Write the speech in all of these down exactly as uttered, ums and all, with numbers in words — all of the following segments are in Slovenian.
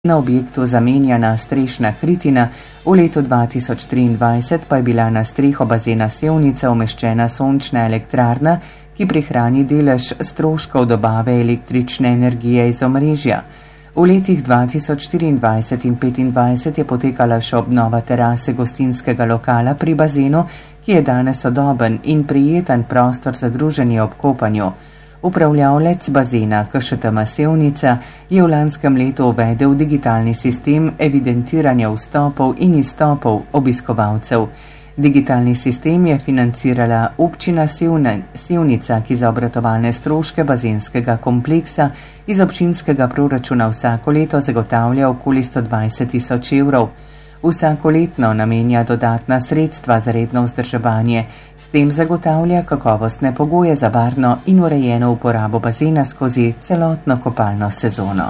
Na objektu zamenjana strešna kritina, v letu dva tisoč triindvajset pa je bila na streho bazena Sevnica umeščena sončna elektrarna, ki prihrani delež stroškov dobave električne energije iz omrežja. V letih dva tisoč štiriindvajset in petindvajset je potekala še obnova terase gostinskega lokala pri bazenu, ki je danes sodoben in prijeten prostor za druženje ob kopanju. Upravljavec bazena K Š T M Sevnica je v lanskem letu uvedel digitalni sistem evidentiranja vstopov in izstopov obiskovalcev. Digitalni sistem je financirala občina Sevnica, ki za obratovalne stroške bazenskega kompleksa iz občinskega proračuna vsako leto zagotavlja okoli sto dvajset tisoč evrov. Vsako letno namenja dodatna sredstva za redno vzdrževanje, s tem zagotavlja kakovostne pogoje za varno in urejeno uporabo bazena skozi celotno kopalno sezono.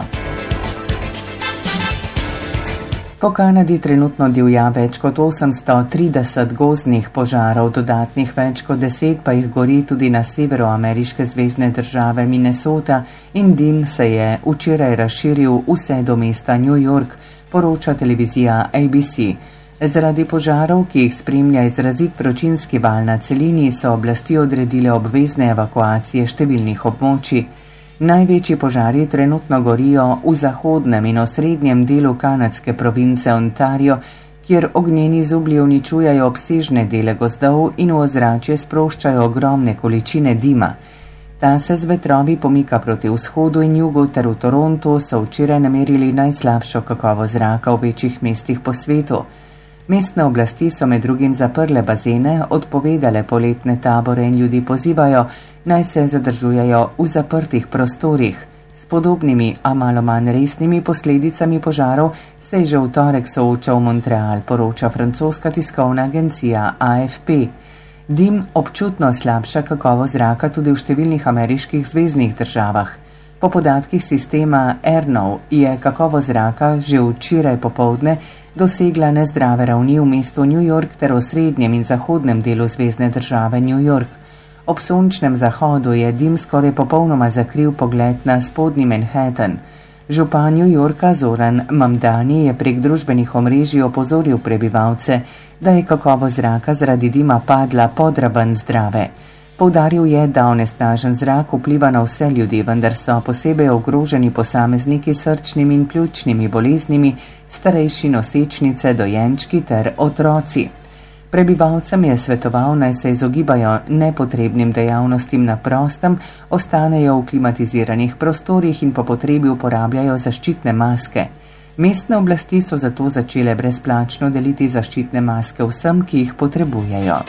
Po Kanadi trenutno divja več kot osemsto trideset gozdnih požarov, dodatnih več kot deset pa jih gori tudi na severu ameriške zvezne države Minnesota in dim se je včeraj razširil vse do mesta New York, poroča televizija A B C. Zaradi požarov, ki jih spremlja izrazit vročinski val na celini, so oblasti odredile obvezne evakuacije številnih območij. Največji požari trenutno gorijo v zahodnem in osrednjem delu kanadske province Ontario, kjer ognjeni zublji uničujejo obsežne dele gozdov in v ozračje sproščajo ogromne količine dima. Ta se z vetrovi pomika proti vzhodu in jugu, ter v Torontu so včeraj namerili najslabšo kakovost zraka v večjih mestih po svetu. Mestne oblasti so med drugim zaprle bazene, odpovedale poletne tabore in ljudi pozivajo, naj se zadržujejo v zaprtih prostorih. S podobnimi, a malo manj resnimi posledicami požarov se je že v torek soočal Montreal, poroča francoska tiskovna agencija A F P. Dim občutno slabša kakovost zraka tudi v številnih ameriških zveznih državah. Po podatkih sistema Ernov je kakovost zraka že včeraj popoldne dosegla nezdrave ravni v mestu New York ter v srednjem in zahodnem delu zvezne države New York. Ob sončnem zahodu je dim skoraj popolnoma zakril pogled na spodnji Manhattan. Župan New Yorka Zoran Mamdani je prek družbenih omrežij opozoril prebivalce, da je kakovost zraka zaradi dima padla pod raven zdrave. Poudaril je, da onesnažen zrak vpliva na vse ljudi, vendar so posebej ogroženi posamezniki s srčnimi in pljučnimi boleznimi, starejši nosečnice, dojenčki ter otroci. Prebivalcem je svetoval, naj se izogibajo nepotrebnim dejavnostim na prostem, ostanejo v klimatiziranih prostorih in po potrebi uporabljajo zaščitne maske. Mestne oblasti so zato začele brezplačno deliti zaščitne maske vsem, ki jih potrebujejo.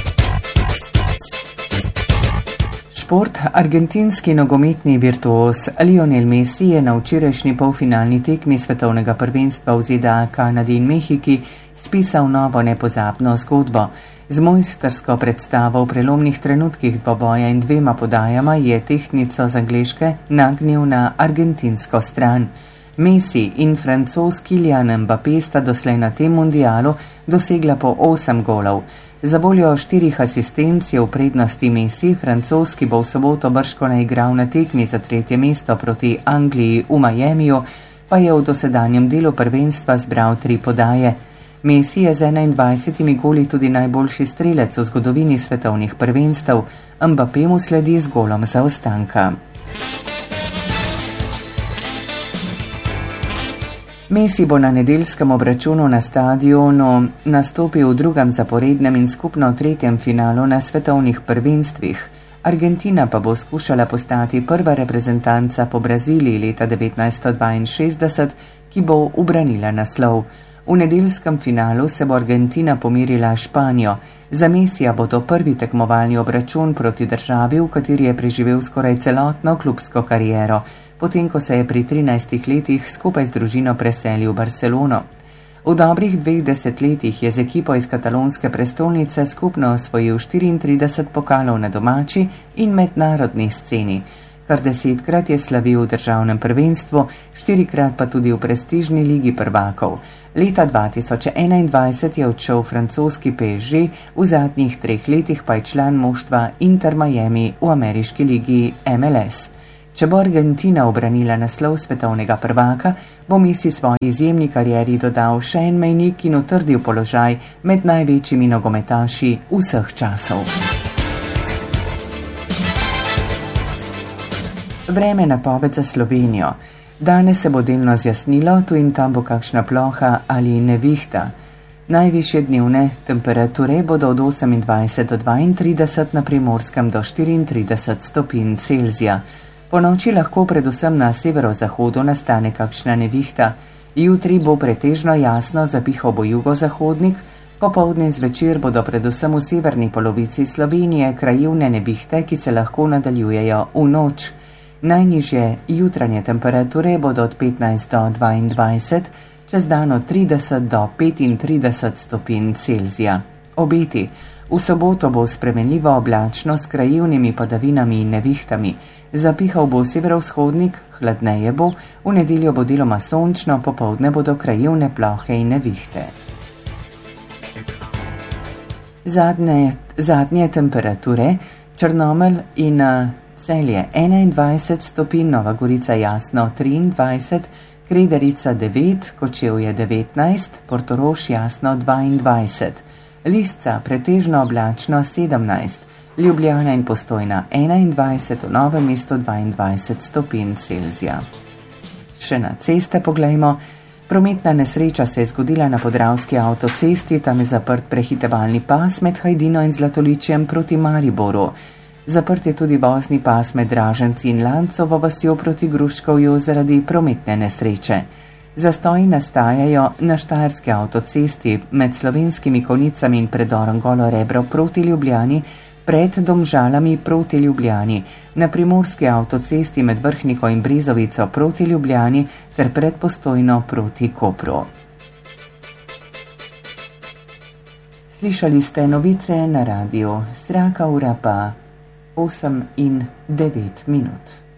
Šport. Argentinski nogometni virtuoz Lionel Messi je na včerajšnji polfinalni tekmi svetovnega prvenstva v Z D A, Kanadi in Mehiki spisal novo nepozabno zgodbo. Z mojstrsko predstavo v prelomnih trenutkih dvoboja in dvema podajama je tehtnico z Angleške nagnil na argentinsko stran. Messi in Francoz Kylian Mbappé sta doslej na tem mundialu dosegla po osem golov. Za voljo štirih asistenc je v prednosti Messi, Francoz, ki bo v soboto bržkone igral na tekmi za tretje mesto proti Angliji v Miamiju, pa je v dosedanjem delu prvenstva zbral tri podaje. Messi je z enaindvajsetimi goli tudi najboljši strelec v zgodovini svetovnih prvenstev, Mbappé mu sledi z golom zaostanka. Messi bo na nedeljskem obračunu na stadionu nastopil v drugem zaporednem in skupno tretjem finalu na svetovnih prvenstvih. Argentina pa bo skušala postati prva reprezentanca po Braziliji leta devetnajststo dvainšestdeset, ki bo ubranila naslov. V nedeljskem finalu se bo Argentina pomirila s Španijo. Za Messija bo to prvi tekmovalni obračun proti državi, v kateri je preživel skoraj celotno klubsko kariero, potem ko se je pri trinajstih letih skupaj z družino preselil v Barcelono. V dobrih dveh desetletjih je z ekipo iz katalonske prestolnice skupno osvojil štiriintrideset pokalov na domači in mednarodni sceni. Kar desetkrat je slavil v državnem prvenstvu, štirikrat pa tudi v prestižni ligi prvakov. Leta dva tisoč enaindvajset je odšel francoski P S G, v zadnjih treh letih pa je član moštva Inter Miami v ameriški ligi M L S. Če bo Argentina obranila naslov svetovnega prvaka, bo Messi svoji izjemni karieri dodal še en mejnik in utrdil položaj med največjimi nogometaši vseh časov. Vreme napoved za Slovenijo. Danes se bo delno zjasnilo, tu in tam bo kakšna ploha ali nevihta. Najvišje dnevne temperature bodo od osemindvajset do dvaintrideset, na Primorskem do štiriintrideset stopinj Celzija. Po noči lahko predvsem na severozahodu nastane kakšna nevihta. Jutri bo pretežno jasno, zapihal bo jugozahodnik, popoldne in zvečer bodo predvsem v severni polovici Slovenije krajevne nevihte, ki se lahko nadaljujejo v noč. Najnižje jutranje temperature bodo od petnajst do dvaindvajset, čez dan od trideset do petintrideset stopinj Celzija. Obeti. V soboto bo spremenljivo oblačno s krajevnimi padavinami in nevihtami. Zapihal bo severovzhodnik, hladneje bo, v nedeljo bo deloma sončno, popoldne bodo krajevne plohe in nevihte. Zadnje, zadnje temperature. Črnomelj in Celje enaindvajset stopinj, Nova Gorica jasno triindvajset, Kredarica devet, Kočevje devetnajst, Portorož jasno dvaindvajset, Lisca pretežno oblačno sedemnajst, Ljubljana in Postojna enaindvajset, v Novem mestu dvaindvajset stopinj Celzija. Še na ceste poglejmo. Prometna nesreča se je zgodila na Podravski avtocesti, tam je zaprt prehitevalni pas med Hajdino in Zlatoličjem proti Mariboru. Zaprt je tudi vozni pas med Draženci in Lancovo vasjo proti Gruškovju zaradi prometne nesreče. Zastoji nastajajo na Štajerski avtocesti med Slovenskimi Konjicami in predorom Golo Rebro proti Ljubljani, pred Domžalami proti Ljubljani, na Primorski avtocesti med Vrhniko in Brezovico proti Ljubljani ter pred Postojno proti Kopru. Slišali ste novice na radiju, zraka ura pa osem in devet minut.